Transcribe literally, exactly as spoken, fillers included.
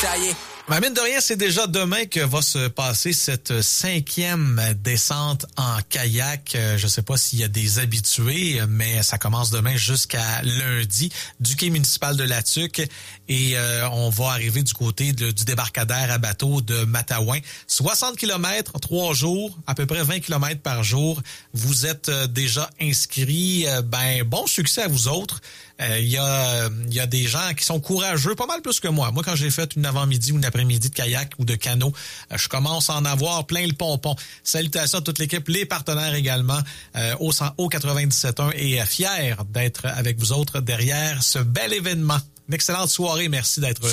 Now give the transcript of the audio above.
Chaillé. Mais mine de rien, c'est déjà demain que va se passer cette cinquième descente en kayak. Je sais pas s'il y a des habitués, mais ça commence demain jusqu'à lundi du quai municipal de La Tuque. Et euh, on va arriver du côté de, du débarcadère à bateau de Matawan. soixante kilomètres, trois jours, à peu près vingt kilomètres par jour. Vous êtes déjà inscrits. Ben, bon succès à vous autres. Il euh, y a il y a des gens qui sont courageux, pas mal plus que moi. Moi, quand j'ai fait une avant-midi ou une après-midi de kayak ou de canot, euh, je commence à en avoir plein le pompon. Salutations à toute l'équipe, les partenaires également euh, au, au quatre-vingt-dix-sept point un et euh, fier d'être avec vous autres derrière ce bel événement. Une excellente soirée, merci d'être